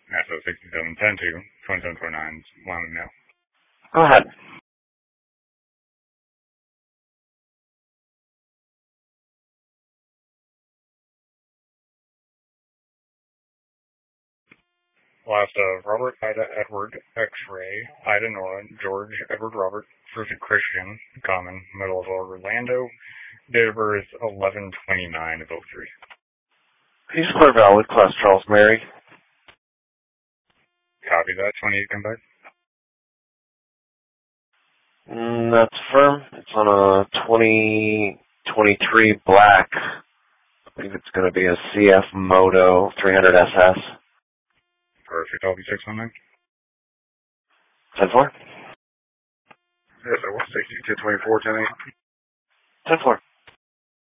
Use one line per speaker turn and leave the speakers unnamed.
NASA 6710 2749's Wyoming Mail.
Go ahead.
Last of Robert Ida Edward X-Ray Ida Nora George Edward Robert Fruited Christian Common Middle of Orlando. Date of birth 11/29/03.
Please declare valid. Class Charles Mary.
Copy that. 28 come back.
That's firm. It's on a 2023 black. I think it's going to be a CF Moto 300 SS.
Perfect. I'll be 619.
10-4.
Yes, I will. 6224 10 8.
10-4.